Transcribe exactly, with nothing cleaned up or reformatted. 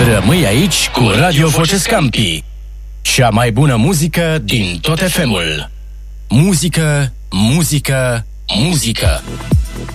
Rămâi aici cu Radio Voce Campi. Cea mai bună muzică din tot F M-ul. Muzică, muzică, muzică.